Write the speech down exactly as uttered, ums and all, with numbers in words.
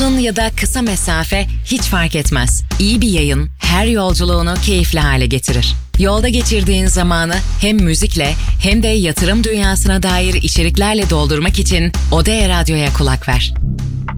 Uzun ya da kısa mesafe hiç fark etmez. İyi bir yayın her yolculuğunu keyifli hale getirir. Yolda geçirdiğin zamanı hem müzikle hem de yatırım dünyasına dair içeriklerle doldurmak için Odea Radyo'ya kulak ver.